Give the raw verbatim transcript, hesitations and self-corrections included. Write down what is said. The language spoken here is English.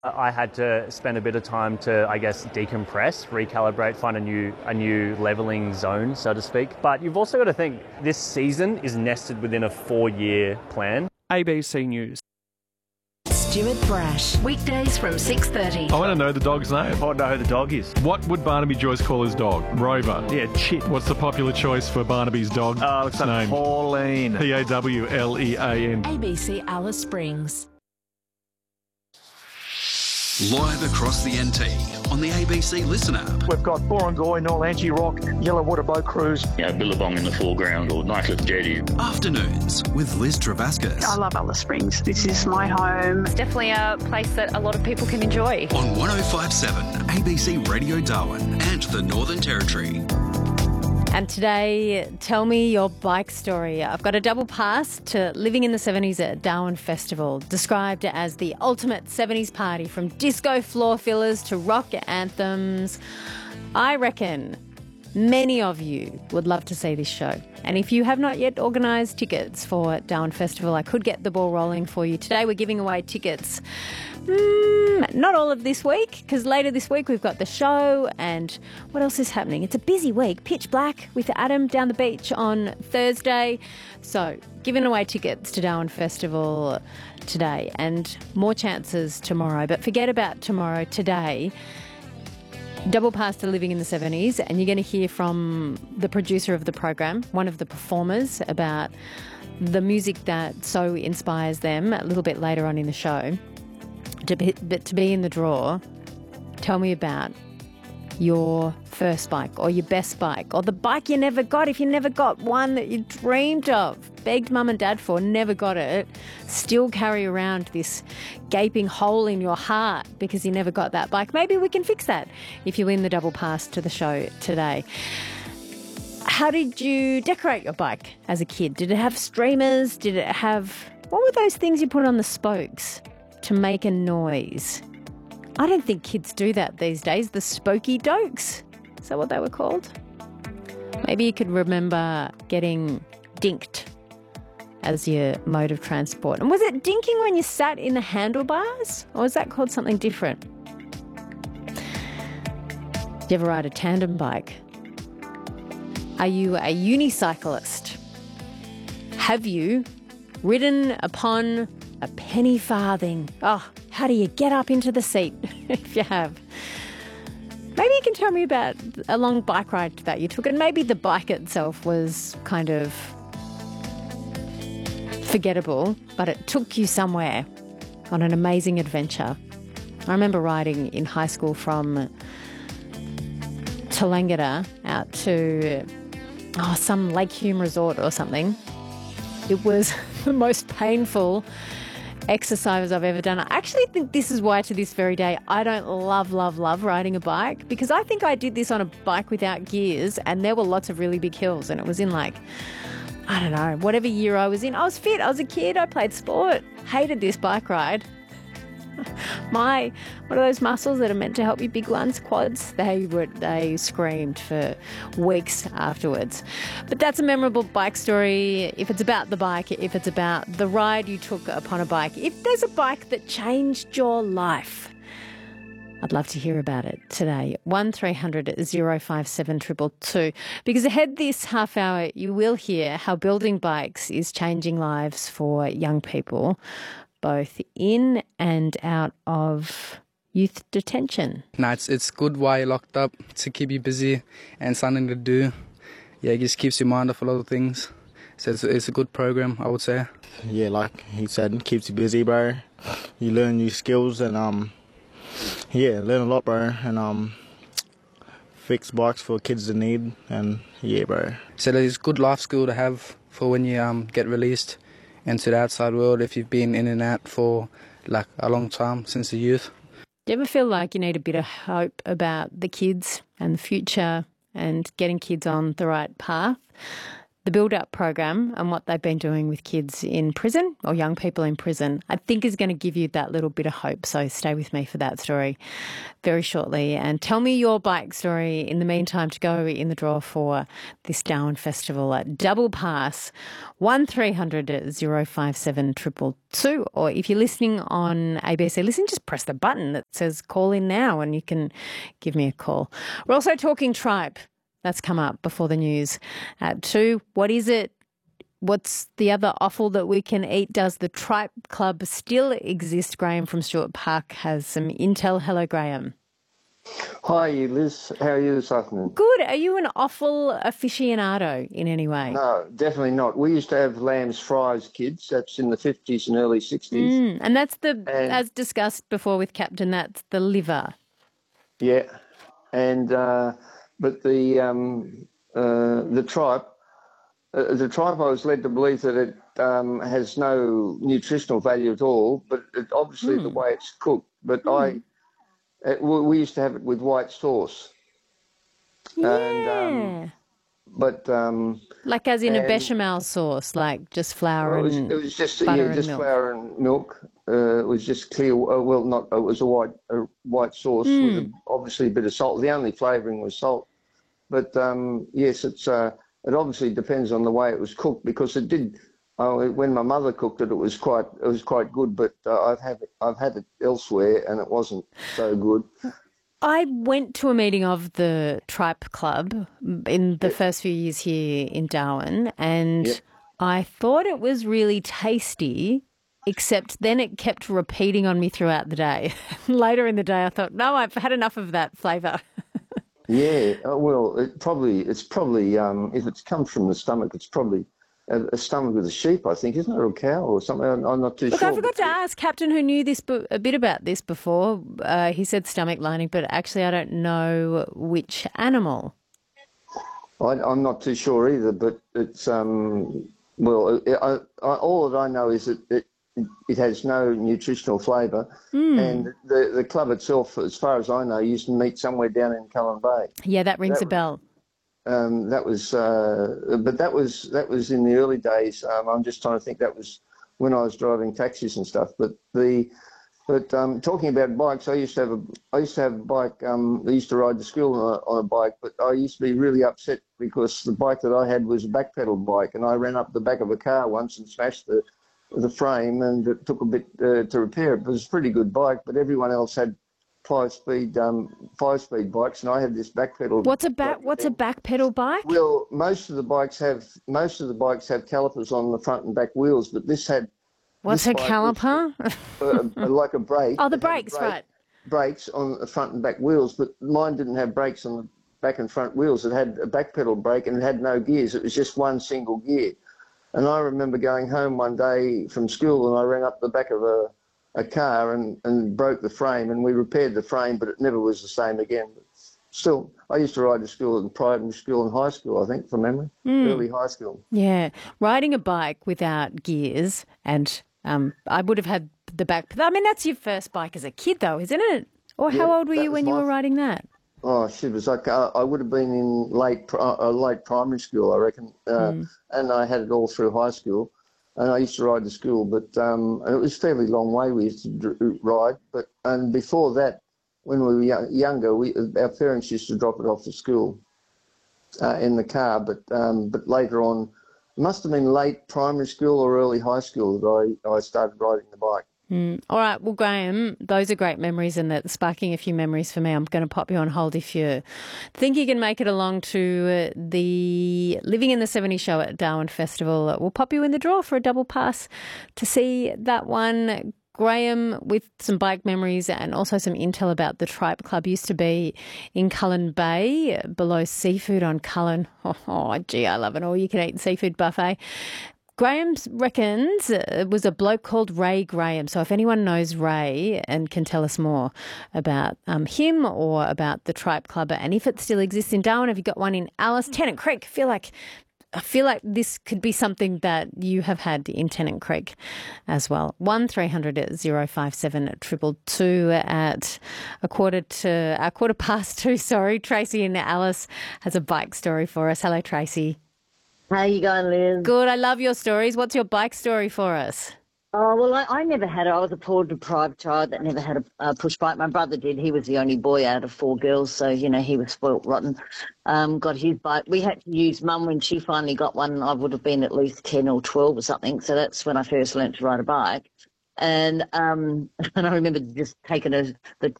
I had to spend a bit of time to, I guess, decompress, recalibrate, find a new a new levelling zone, so to speak. But you've also got to think this season is nested within a four-year plan. A B C News. Stuart Brash, weekdays from six thirty. I want to know the dog's name. I want to know who the dog is. What would Barnaby Joyce call his dog? Rover. Yeah, Chit. What's the popular choice for Barnaby's dog? Oh, looks like name? Pauline. P A W L E A N. A B C Alice Springs. Live across the N T on the A B C Listen app. We've got Borongoy, Nolanchi Rock, Yellow Water Boat Cruise. You know, Billabong in the foreground or nice little jetty. Afternoons with Liz Travascus. I love Alice Springs. This is my home. It's definitely a place that a lot of people can enjoy. On one oh five point seven A B C Radio Darwin and the Northern Territory. And today, tell me your bike story. I've got a double pass to Living in the seventies at Darwin Festival, described as the ultimate seventies party, from disco floor fillers to rock anthems. I reckon many of you would love to see this show. And if you have not yet organised tickets for Darwin Festival, I could get the ball rolling for you. Today we're giving away tickets. Mm, not all of this week, because later this week we've got the show, and what else is happening? It's a busy week. Pitch Black with Adam down the beach on Thursday. So giving away tickets to Darwin Festival today, and more chances tomorrow. But forget about tomorrow. Today, double pass to Living in the seventies, and you're going to hear from the producer of the program, one of the performers, about the music that so inspires them a little bit later on in the show. To be, but to be in the draw, tell me about your first bike or your best bike or the bike you never got. If you never got one that you dreamed of, begged mum and dad for, never got it, still carry around this gaping hole in your heart because you never got that bike. Maybe we can fix that if you win the double pass to the show today. How did you decorate your bike as a kid? Did it have streamers? Did it have... What were those things you put on the spokes to make a noise? I don't think kids do that these days. The spokey dokes. Is that what they were called? Maybe you could remember getting dinked as your mode of transport. And was it dinking when you sat in the handlebars? Or was that called something different? Did you ever ride a tandem bike? Are you a unicyclist? Have you ridden upon a penny farthing? Oh, how do you get up into the seat if you have? Maybe you can tell me about a long bike ride that you took, and maybe the bike itself was kind of forgettable, but it took you somewhere on an amazing adventure. I remember riding in high school from Tallangatta out to oh, some Lake Hume resort or something. It was the most painful exercise I've ever done. I actually think this is why to this very day I don't love, love, love riding a bike, because I think I did this on a bike without gears, and there were lots of really big hills, and it was in like, I don't know, whatever year I was in. I was fit. I was a kid. I played sport. Hated this bike ride. My, what are those muscles that are meant to help you, big ones, quads? They were, they screamed for weeks afterwards. But that's a memorable bike story. If it's about the bike, if it's about the ride you took upon a bike, if there's a bike that changed your life, I'd love to hear about it today. one three hundred oh five seven two two two. Because ahead this half hour, you will hear how building bikes is changing lives for young people, both in and out of youth detention. No, it's, it's good while you're locked up to keep you busy and something to do. Yeah, it just keeps your mind off a lot of things. So it's, it's a good program, I would say. Yeah, like he said, it keeps you busy, bro. You learn new skills and, um, yeah, learn a lot, bro. And um, fix bikes for kids in need. And, yeah, bro. So it's a good life skill to have for when you um get released into the outside world, if you've been in and out for like a long time since the youth. Do you ever feel like you need a bit of hope about the kids and the future and getting kids on the right path? the build-up program and what they've been doing with kids in prison or young people in prison, I think is going to give you that little bit of hope. So stay with me for that story very shortly. And tell me your bike story in the meantime to go in the draw for this Darwin Festival at Double Pass, one three hundred oh five seven two two two. Or if you're listening on A B C Listen, just press the button that says call in now and you can give me a call. We're also talking tripe. That's come up before the news at two. What is it? What's the other offal that we can eat? Does the Tripe Club still exist? Graham from Stuart Park has some intel. Hello, Graham. Hi, Liz. How are you this afternoon? Good. Are you an offal aficionado in any way? No, definitely not. We used to have lamb's fry as kids. That's in the fifties and early sixties. Mm, and that's the, and, as discussed before with Captain, that's the liver. Yeah. And... Uh, But the um, uh, the tripe, uh, the tripe, I was led to believe that it um, has no nutritional value at all. But it, obviously mm. the way it's cooked. But mm. I, it, we used to have it with white sauce. Yeah. And, um, but um, like as in a bechamel sauce, like just flour well, it was, and it was just butter yeah, and just milk. flour and milk. Uh, it was just clear. Uh, well, not it was a white a white sauce mm. with a, obviously a bit of salt. The only flavouring was salt. But um, yes, it's uh, it obviously depends on the way it was cooked because it did. Uh, when my mother cooked it, it was quite it was quite good. But uh, I've had it, I've had it elsewhere and it wasn't so good. I went to a meeting of the Tripe Club in the yep. first few years here in Darwin, and yep. I thought it was really tasty. Except then it kept repeating on me throughout the day. Later in the day, I thought, no, I've had enough of that flavour. Yeah, well, it probably it's probably um, if it's come from the stomach, it's probably a, a stomach of a sheep, I think, isn't it, or a cow or something? I'm, I'm not too Look, sure. I forgot to ask Captain, who knew this a bit about this before. Uh, he said stomach lining, but actually, I don't know which animal. I, I'm not too sure either, but it's um, well, I, I, all that I know is that it. It has no nutritional flavour, mm. and the the club itself, as far as I know, used to meet somewhere down in Cullen Bay. Yeah, that rings that a bell. Was, um, that was, uh, but that was that was in the early days. Um, I'm just trying to think. That was when I was driving taxis and stuff. But the but um, talking about bikes, I used to have a I used to have a bike. Um, I used to ride to school on a, on a bike, but I used to be really upset because the bike that I had was a back pedal bike, and I ran up the back of a car once and smashed the. the frame, and it took a bit uh, to repair it. It was a pretty good bike, but everyone else had five-speed um, five-speed bikes, and I had this back pedal. What's a back What's a back pedal bike? Well, most of the bikes have most of the bikes have calipers on the front and back wheels, but this had. What's this a caliper? Was, uh, like a brake. Oh, the brakes, brake, right? Brakes on the front and back wheels, but mine didn't have brakes on the back and front wheels. It had a back pedal brake and it had no gears. It was just one single gear. And I remember going home one day from school and I ran up the back of a, a car and, and broke the frame, and we repaired the frame, but it never was the same again. But still, I used to ride to school in primary school and high school, I think, from memory, mm. early high school. Yeah, riding a bike without gears, and um, I would have had the back. I mean, that's your first bike as a kid, though, isn't it? Or yeah, how old were you when you were riding that? Oh, shit, was like uh, I would have been in late uh, late primary school, I reckon, uh, mm. and I had it all through high school, and I used to ride to school, but um, it was a fairly long way we used to d- ride. But and before that, when we were young, younger, we our parents used to drop it off to school uh, in the car. But um, but later on, it must have been late primary school or early high school that I, I started riding the bike. Mm. All right. Well, Graham, those are great memories, and that's sparking a few memories for me. I'm going to pop you on hold if you think you can make it along to the Living in the seventies show at Darwin Festival. We'll pop you in the draw for a double pass to see that one. Graham, with some bike memories and also some intel about the Tripe Club, used to be in Cullen Bay, below Seafood on Cullen. Oh, oh gee, I love an all-you-can-eat seafood buffet. Graham reckons it was a bloke called Ray Graham. So if anyone knows Ray and can tell us more about um, him or about the Tripe Club, and if it still exists in Darwin, have you got one in Alice? Tennant Creek, I feel like I feel like this could be something that you have had in Tennant Creek as well. one three hundred oh five seven two two two at a quarter to a quarter past two. Sorry, Tracy in Alice has a bike story for us. Hello, Tracy. How you going, Liz? Good. I love your stories. What's your bike story for us? Oh, well, I, I never had it. I was a poor, deprived child that never had a uh, push bike. My brother did. He was the only boy out of four girls, so, you know, he was spoilt rotten. Um, got his bike. We had to use Mum when she finally got one. I would have been at least ten or twelve or something, so that's when I first learnt to ride a bike. And um, and I remember just taking a, the